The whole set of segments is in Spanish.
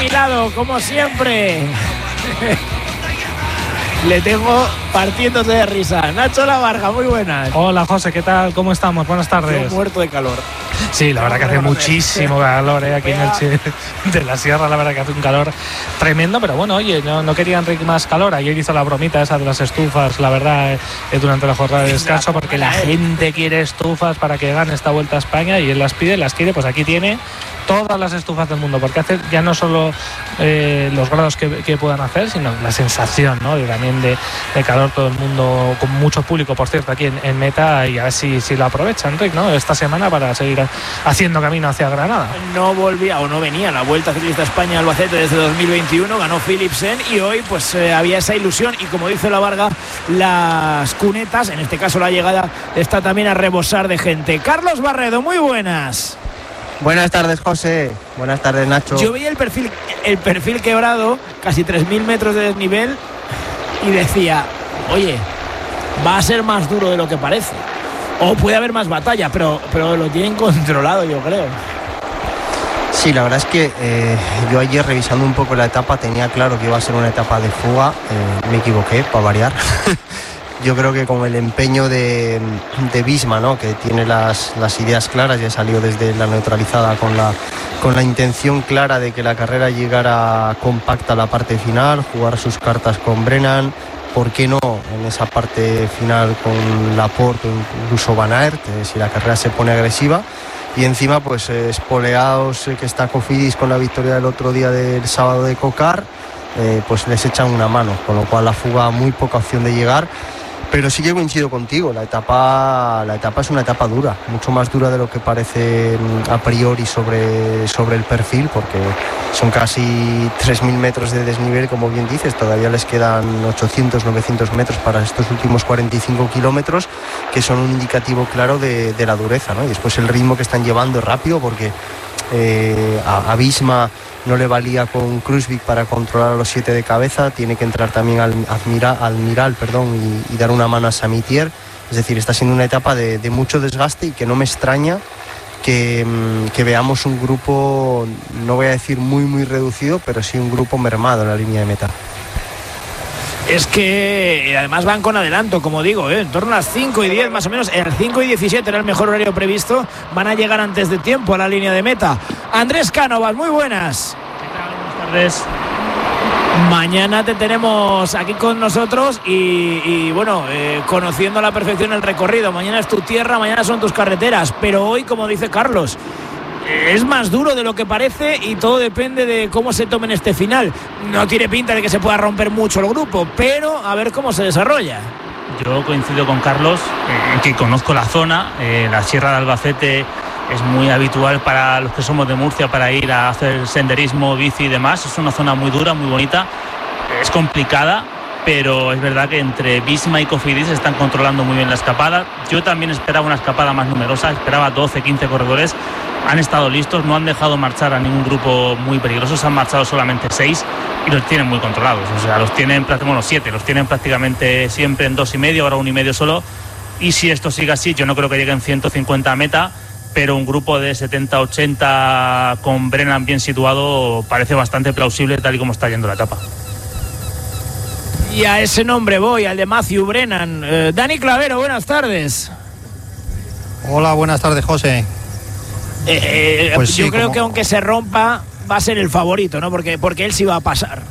lado, como siempre. Le tengo partiéndose de risa. Nacho Lavarga, muy buenas. Hola José, ¿qué tal? ¿Cómo estamos? Buenas tardes. Yo muerto de calor. Sí, la verdad que hace muchísimo calor aquí en Elche de la Sierra, la verdad que hace un calor tremendo, pero bueno, oye, no quería Enrique más calor. Ayer hizo la bromita esa de las estufas, la verdad, durante la jornada de descanso, porque la gente quiere estufas para que gane esta Vuelta a España y él las pide, las quiere, pues aquí tiene todas las estufas del mundo, porque hace ya no solo los grados que puedan hacer, sino la sensación, ¿no? Y también de calor, todo el mundo, con mucho público, por cierto, aquí en Meta, y a ver si lo aprovecha Enrique, ¿no? Esta semana para seguir haciendo camino hacia Granada. No volvía o no venía la Vuelta Ciclista España Albacete desde 2021, ganó Philipsen y hoy pues había esa ilusión y como dice Lavarga, las cunetas, en este caso la llegada, está también a rebosar de gente. Carlos Barredo, muy buenas. Buenas tardes, José. Buenas tardes, Nacho. Yo veía el perfil quebrado, casi 3.000 metros de desnivel, y decía, oye, va a ser más duro de lo que parece. O puede haber más batalla, pero lo tienen controlado, yo creo. Sí, la verdad es que yo ayer, revisando un poco la etapa, tenía claro que iba a ser una etapa de fuga. Me equivoqué, para variar. Yo creo que con el empeño de Visma, ¿no?, que tiene las ideas claras, ya salió desde la neutralizada con la intención clara de que la carrera llegara compacta a la parte final, jugar sus cartas con Brennan, ¿por qué no en esa parte final con Laporte o incluso Van Aert, si la carrera se pone agresiva? Y encima pues espoleados que está Cofidis con la victoria del otro día del sábado de Cocar, pues les echan una mano, con lo cual la fuga muy poca opción de llegar. Pero sí que coincido contigo, la etapa es una etapa dura, mucho más dura de lo que parece a priori sobre el perfil, porque son casi 3.000 metros de desnivel, como bien dices, todavía les quedan 800, 900 metros para estos últimos 45 kilómetros, que son un indicativo claro de la dureza, ¿no? Y después el ritmo que están llevando es rápido, porque a Visma no le valía con Kruijswijk para controlar a los 7 de cabeza, tiene que entrar también al Miral, y dar una mano a Samitier. Es decir, está siendo una etapa de mucho desgaste y que no me extraña que veamos un grupo, no voy a decir muy muy reducido, pero sí un grupo mermado en la línea de meta. Es que además van con adelanto, como digo, en torno a las 5 y 10 más o menos, el 5 y 17 era el mejor horario previsto, van a llegar antes de tiempo a la línea de meta. Andrés Cánovas, muy buenas. Buenas tardes. Mañana te tenemos aquí con nosotros y bueno, conociendo a la perfección el recorrido. Mañana es tu tierra, mañana son tus carreteras, pero hoy, como dice Carlos, es más duro de lo que parece y todo depende de cómo se tome en este final. No tiene pinta de que se pueda romper mucho el grupo, pero a ver cómo se desarrolla. Yo coincido con Carlos, que conozco la zona, la Sierra de Albacete es muy habitual para los que somos de Murcia para ir a hacer senderismo, bici y demás. Es una zona muy dura, muy bonita, es complicada, pero es verdad que entre Visma y Cofidis están controlando muy bien la escapada. Yo también esperaba una escapada más numerosa, esperaba 12, 15 corredores. Han estado listos, no han dejado marchar a ningún grupo muy peligroso, se han marchado solamente 6 y los tienen muy controlados. O sea, los tienen, 7, los tienen prácticamente siempre en 2,5, ahora 1,5 solo. Y si esto sigue así, yo no creo que lleguen 150 a meta, pero un grupo de 70-80 con Brennan bien situado parece bastante plausible tal y como está yendo la etapa. Y a ese nombre voy, al de Matthew Brennan. Dani Clavero, buenas tardes. Hola, buenas tardes, José. Pues sí, yo creo que aunque se rompa va a ser el favorito, ¿no? Porque él sí va a pasar.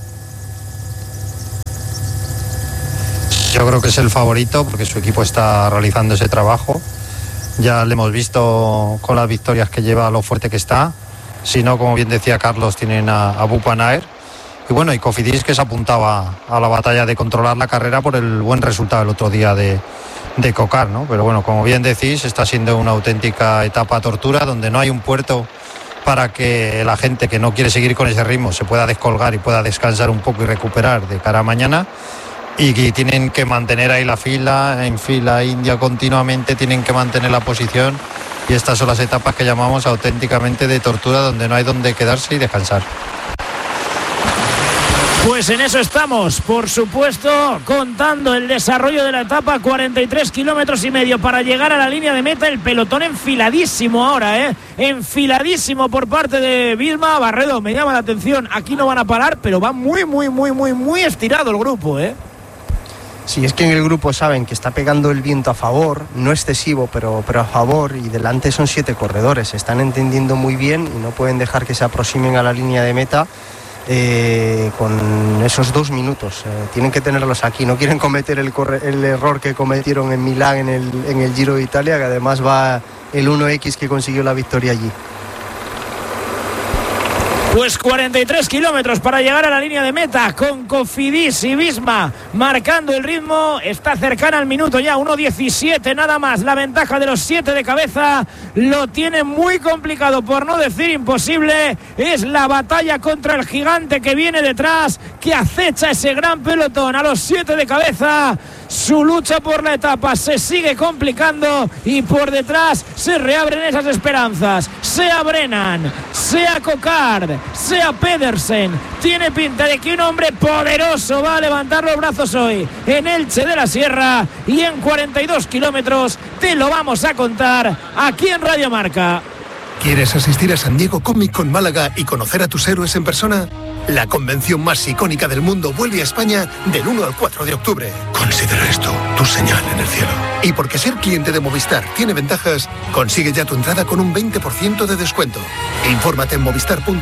Yo creo que es el favorito porque su equipo está realizando ese trabajo. Ya le hemos visto con las victorias que lleva, lo fuerte que está. Si no, como bien decía Carlos, tienen a Wout van Aert. Y bueno, y Cofidis, que se apuntaba a la batalla de controlar la carrera por el buen resultado el otro día de Cocar, ¿no? Pero bueno, como bien decís, está siendo una auténtica etapa tortura donde no hay un puerto para que la gente que no quiere seguir con ese ritmo se pueda descolgar y pueda descansar un poco y recuperar de cara a mañana, y que tienen que mantener ahí la fila, en fila india continuamente, tienen que mantener la posición, y estas son las etapas que llamamos auténticamente de tortura, donde no hay donde quedarse y descansar. Pues en eso estamos, por supuesto, contando el desarrollo de la etapa, 43 kilómetros y medio para llegar a la línea de meta. El pelotón enfiladísimo ahora, enfiladísimo por parte de Visma. Barredo, me llama la atención, aquí no van a parar, pero va muy estirado el grupo, Sí, es que en el grupo saben que está pegando el viento a favor, no excesivo, pero a favor, y delante son 7 corredores, se están entendiendo muy bien y no pueden dejar que se aproximen a la línea de meta con esos 2 minutos. Tienen que tenerlos aquí, no quieren cometer el error que cometieron en Milán en el Giro de Italia, que además va el 1X que consiguió la victoria allí. Pues 43 kilómetros para llegar a la línea de meta, con Cofidis y Visma marcando el ritmo. Está cercana al minuto ya, 1:17 nada más. La ventaja de los 7 de cabeza lo tiene muy complicado, por no decir imposible. Es la batalla contra el gigante que viene detrás, que acecha ese gran pelotón a los 7 de cabeza. Su lucha por la etapa se sigue complicando y por detrás se reabren esas esperanzas. Sea Brennan, sea Coquard, sea Pedersen, tiene pinta de que un hombre poderoso va a levantar los brazos hoy en Elche de la Sierra, y en 42 kilómetros te lo vamos a contar aquí en Radio Marca. ¿Quieres asistir a San Diego Comic Con Málaga y conocer a tus héroes en persona? La convención más icónica del mundo vuelve a España del 1 al 4 de octubre. Considera esto tu señal en el cielo. Y porque ser cliente de Movistar tiene ventajas, consigue ya tu entrada con un 20% de descuento. Infórmate en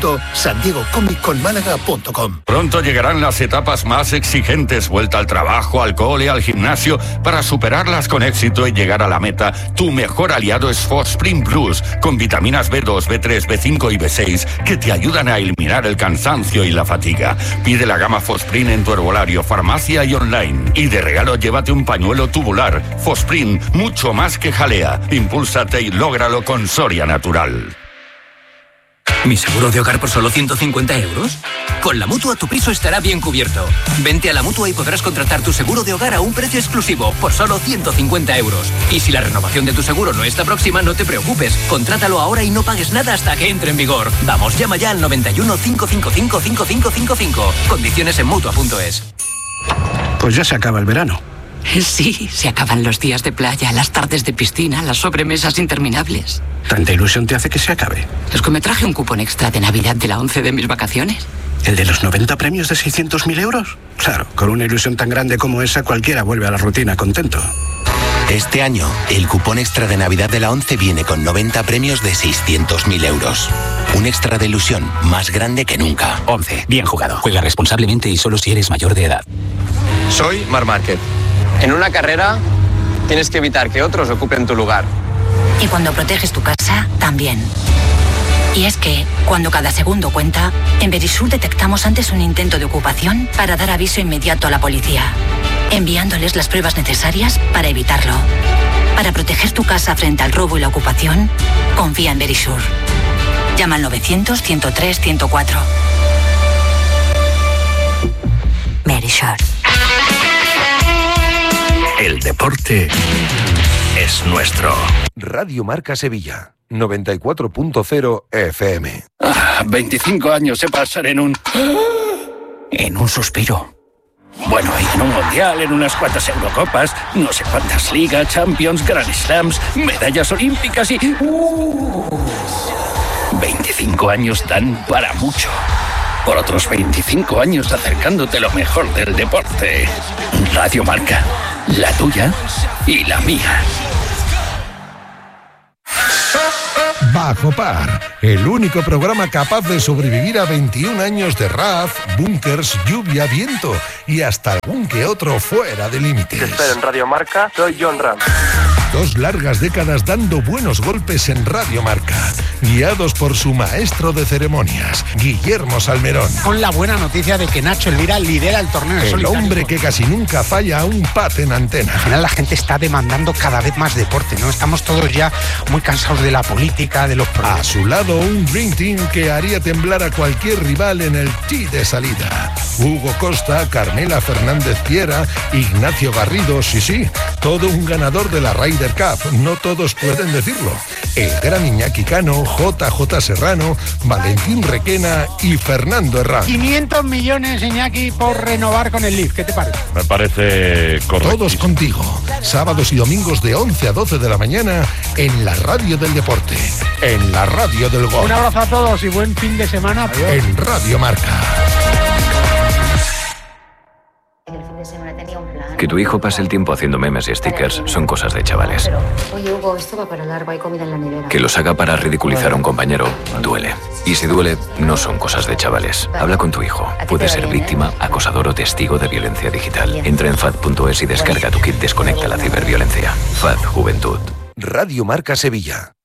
movistar.sandiegocomicconmálaga.com. Pronto llegarán las etapas más exigentes, vuelta al trabajo, al cole, al gimnasio. Para superarlas con éxito y llegar a la meta, tu mejor aliado es Fosprint Plus, con vitaminas B2, B3, B5 y B6 que te ayudan a eliminar el cansancio y la fatiga. Pide la gama Fosprint en tu herbolario, farmacia y online. Y de regalo llévate un pañuelo tubular. Fosprint, mucho más que jalea. Impúlsate y lógralo con Soria Natural. ¿Mi seguro de hogar por solo 150 euros? Con la Mutua tu piso estará bien cubierto. Vente a la Mutua y podrás contratar tu seguro de hogar a un precio exclusivo por solo 150 euros. Y si la renovación de tu seguro no está próxima, no te preocupes. Contrátalo ahora y no pagues nada hasta que entre en vigor. Vamos, llama ya al 91 555 5555. Condiciones en Mutua.es. Pues ya se acaba el verano. Sí, se acaban los días de playa, las tardes de piscina, las sobremesas interminables. ¿Tanta ilusión te hace que se acabe? Es que me traje un cupón extra de Navidad de la 11 de mis vacaciones. ¿El de los 90 premios de 600.000 euros? Claro, con una ilusión tan grande como esa, cualquiera vuelve a la rutina contento. Este año, el cupón extra de Navidad de la 11 viene con 90 premios de 600.000 euros. Un extra de ilusión más grande que nunca. 11. Bien jugado. Juega responsablemente y solo si eres mayor de edad. Soy Marc Márquez. En una carrera tienes que evitar que otros ocupen tu lugar. Y cuando proteges tu casa, también. Y es que, cuando cada segundo cuenta, en Verisur detectamos antes un intento de ocupación para dar aviso inmediato a la policía, enviándoles las pruebas necesarias para evitarlo. Para proteger tu casa frente al robo y la ocupación, confía en Verisur. Llama al 900-103-104. Verisur. El deporte es nuestro. Radio Marca Sevilla, 94.0 FM. 25 años se pasan en un suspiro. Bueno, y en un mundial, en unas cuantas Eurocopas, no sé cuántas ligas, Champions, Grand Slams, medallas olímpicas y... 25 años dan para mucho. Por otros 25 años acercándote lo mejor del deporte. Radio Marca, la tuya y la mía. Bajo Par, el único programa capaz de sobrevivir a 21 años de RAF, búnkers, lluvia, viento y hasta algún que otro fuera de límites. Te espero en Radio Marca, soy John Ram. 2 largas décadas dando buenos golpes en Radio Marca, guiados por su maestro de ceremonias, Guillermo Salmerón. Con la buena noticia de que Nacho Elvira lidera el torneo en solitario. El hombre que casi nunca falla a un pat en antena. Al final la gente está demandando cada vez más deporte, ¿no? Estamos todos ya muy cansados de la política, de los problemas. A su lado, un Dream Team que haría temblar a cualquier rival en el tee de salida. Hugo Costa, Carmela Fernández Piera, Ignacio Garrido, sí, todo un ganador de la Ryder Cup, no todos pueden decirlo. El gran Iñaki Cano, JJ Serrano, Valentín Requena y Fernando Herrán. 500 millones, Iñaki, por renovar con el Leaf. ¿Qué te parece? Me parece correcto. Todos contigo, sábados y domingos de 11 a 12 de la mañana en la radio del deporte, en la radio del gol. Un abrazo a todos y buen fin de semana. En Radio Marca. Que tu hijo pase el tiempo haciendo memes y stickers son cosas de chavales. Oye, Hugo, esto va para largo, hay comida en la nevera. Que los haga para ridiculizar a un compañero duele. Y si duele, no son cosas de chavales. Habla con tu hijo. Puede ser víctima, acosador o testigo de violencia digital. Entra en FAD.es y descarga tu kit Desconecta la ciberviolencia. FAD Juventud. Radio Marca Sevilla.